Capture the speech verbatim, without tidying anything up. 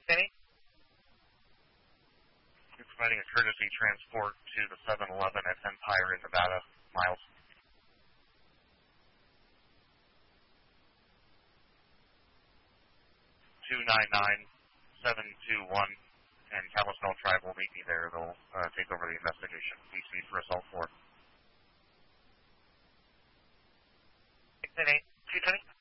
Kenny? You're providing a courtesy transport to the seven eleven at Empire in Nevada, Miles. two nine nine seven two one, and Kalispell Tribe will meet me there. They'll uh, take over the investigation. B C for assault four. Kenny, two twenty?